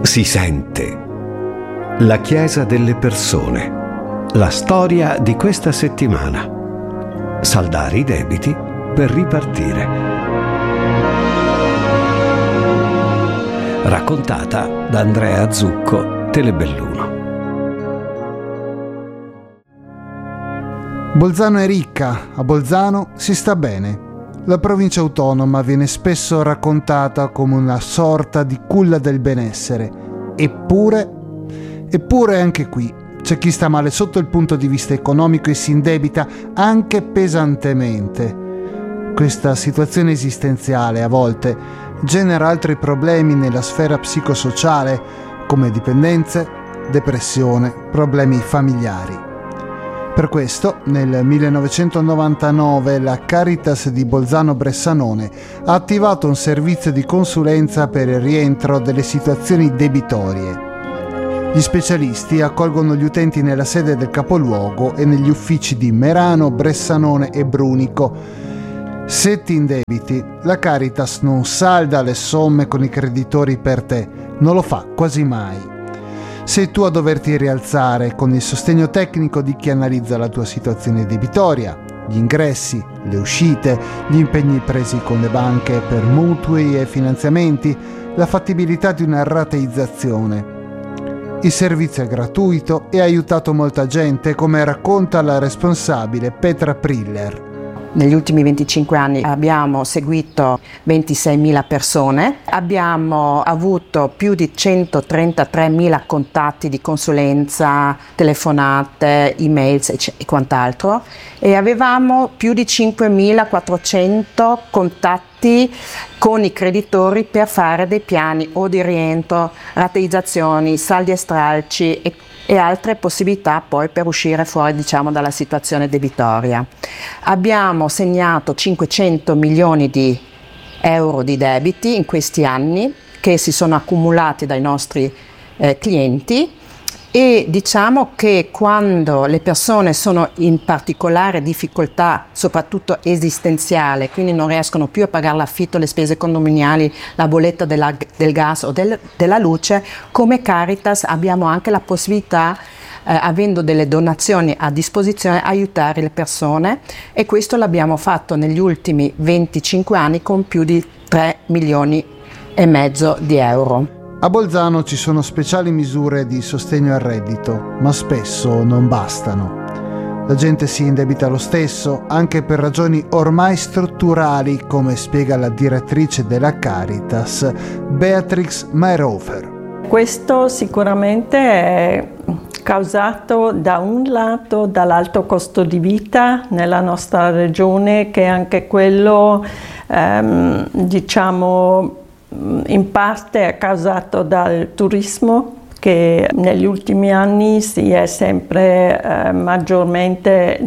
Si sente. La Chiesa delle persone. La storia di questa settimana. Saldare i debiti per ripartire. Raccontata da Andrea Zucco, Telebelluno. Bolzano è ricca, a Bolzano si sta bene. La provincia autonoma viene spesso raccontata come una sorta di culla del benessere. Eppure anche qui c'è chi sta male sotto il punto di vista economico e si indebita anche pesantemente. Questa situazione esistenziale a volte genera altri problemi nella sfera psicosociale come dipendenze, depressione, problemi familiari. Per questo, nel 1999, la Caritas di Bolzano-Bressanone ha attivato un servizio di consulenza per il rientro delle situazioni debitorie. Gli specialisti accolgono gli utenti nella sede del capoluogo e negli uffici di Merano, Bressanone e Brunico. Se ti indebiti, la Caritas non salda le somme con i creditori per te, non lo fa quasi mai. Sei tu a doverti rialzare con il sostegno tecnico di chi analizza la tua situazione debitoria, gli ingressi, le uscite, gli impegni presi con le banche per mutui e finanziamenti, la fattibilità di una rateizzazione. Il servizio è gratuito e ha aiutato molta gente, come racconta la responsabile Petra Priller. Negli ultimi 25 anni abbiamo seguito 26.000 persone, abbiamo avuto più di 133.000 contatti di consulenza, telefonate, emails e quant'altro, e avevamo più di 5.400 contatti con i creditori per fare dei piani o di rientro, rateizzazioni, saldi e stralci e altre possibilità poi per uscire fuori, dalla situazione debitoria. Abbiamo segnato 500 milioni di euro di debiti in questi anni che si sono accumulati dai nostri clienti, e diciamo che quando le persone sono in particolare difficoltà, soprattutto esistenziale, quindi non riescono più a pagare l'affitto, le spese condominiali, la bolletta del gas o della luce, come Caritas abbiamo anche la possibilità, avendo delle donazioni a disposizione, aiutare le persone, e questo l'abbiamo fatto negli ultimi 25 anni con più di 3 milioni e mezzo di euro. A Bolzano ci sono speciali misure di sostegno al reddito, ma spesso non bastano. La gente si indebita lo stesso, anche per ragioni ormai strutturali, come spiega la direttrice della Caritas, Beatrix Mayerhofer. Questo sicuramente è causato da un lato dall'alto costo di vita nella nostra regione, che è anche quello, in parte è causato dal turismo, che negli ultimi anni si è sempre maggiormente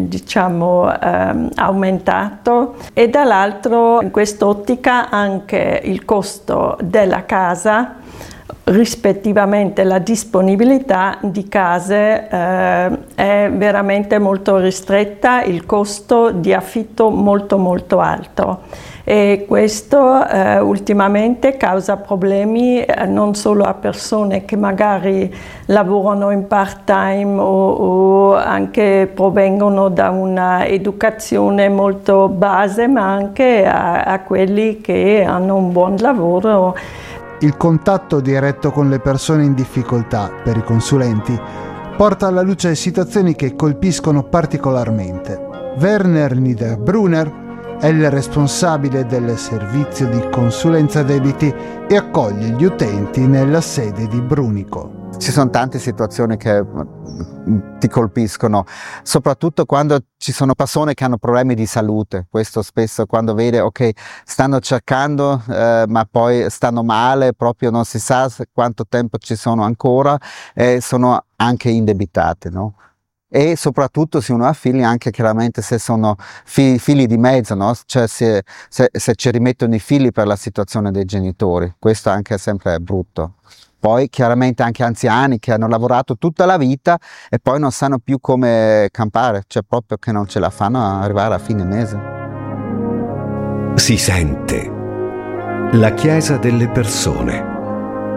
aumentato, e dall'altro in quest'ottica anche il costo della casa, rispettivamente la disponibilità di case è veramente molto ristretta, il costo di affitto molto alto, e questo ultimamente causa problemi non solo a persone che magari lavorano in part-time o anche provengono da una educazione molto base, ma anche a quelli che hanno un buon lavoro. Il contatto diretto con le persone in difficoltà per i consulenti porta alla luce situazioni che colpiscono particolarmente. Werner Niederbrunner è il responsabile del servizio di consulenza debiti e accoglie gli utenti nella sede di Brunico. Ci sono tante situazioni che ti colpiscono, soprattutto quando ci sono persone che hanno problemi di salute. Questo spesso, quando vede stanno cercando ma poi stanno male, proprio non si sa quanto tempo ci sono ancora, e sono anche indebitate, no? E soprattutto se uno ha figli, anche chiaramente se sono figli di mezzo, no? Cioè se ci rimettono i figli per la situazione dei genitori, questo anche è sempre brutto. Poi chiaramente anche anziani che hanno lavorato tutta la vita e poi non sanno più come campare, cioè proprio che non ce la fanno a arrivare a fine mese. Si sente. La Chiesa delle persone.